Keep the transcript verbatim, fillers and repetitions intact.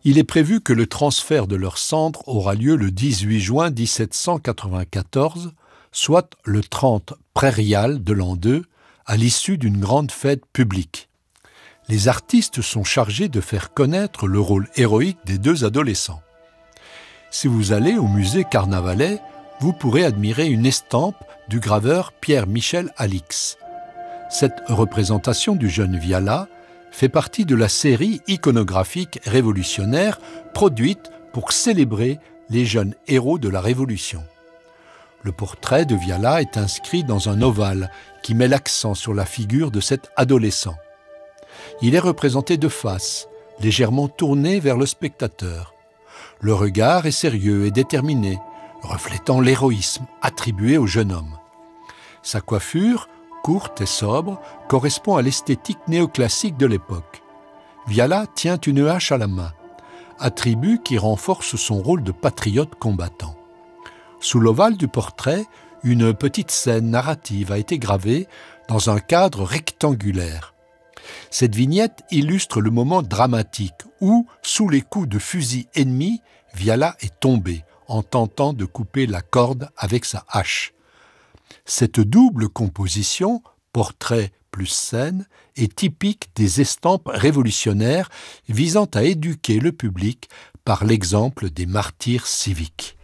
Il est prévu que le transfert de leurs cendres aura lieu le dix-huit juin dix-sept cent quatre-vingt-quatorze, soit le trente prairial de l'an deux, à l'issue d'une grande fête publique. Les artistes sont chargés de faire connaître le rôle héroïque des deux adolescents. Si vous allez au musée Carnavalet, vous pourrez admirer une estampe du graveur Pierre-Michel Alix. Cette représentation du jeune Viala fait partie de la série iconographique révolutionnaire produite pour célébrer les jeunes héros de la Révolution. Le portrait de Viala est inscrit dans un ovale qui met l'accent sur la figure de cet adolescent. Il est représenté de face, légèrement tourné vers le spectateur. Le regard est sérieux et déterminé, reflétant l'héroïsme attribué au jeune homme. Sa coiffure, courte et sobre, correspond à l'esthétique néoclassique de l'époque. Viala tient une hache à la main, attribut qui renforce son rôle de patriote combattant. Sous l'ovale du portrait, une petite scène narrative a été gravée dans un cadre rectangulaire. Cette vignette illustre le moment dramatique où, sous les coups de fusil ennemis, Viala est tombé en tentant de couper la corde avec sa hache. Cette double composition, portrait plus scène, est typique des estampes révolutionnaires visant à éduquer le public par l'exemple des martyrs civiques.